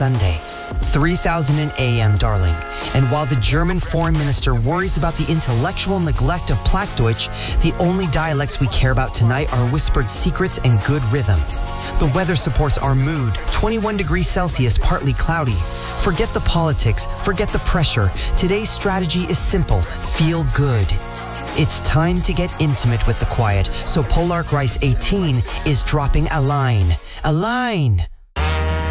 Sunday. 3000 AM, darling. And while the German foreign minister worries about the intellectual neglect of Plattdeutsch, the only dialects we care about tonight are whispered secrets and good rhythm. The weather supports our mood, 21 degrees Celsius, partly cloudy. Forget the politics, forget the pressure. Today's strategy is simple, feel good. It's time to get intimate with the quiet, so Polark Rice 18 is dropping a line. A line!